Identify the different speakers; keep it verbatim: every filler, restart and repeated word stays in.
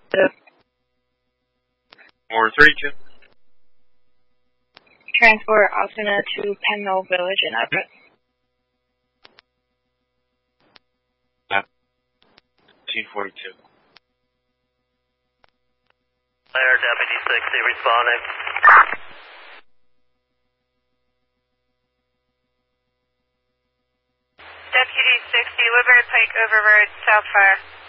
Speaker 1: four three two.
Speaker 2: Transport Altoona to Penn Village and Everett.
Speaker 1: T forty-two.
Speaker 3: Air Deputy sixty responding.
Speaker 4: Deputy sixty, Woodbury Pike Overbird, South Fire.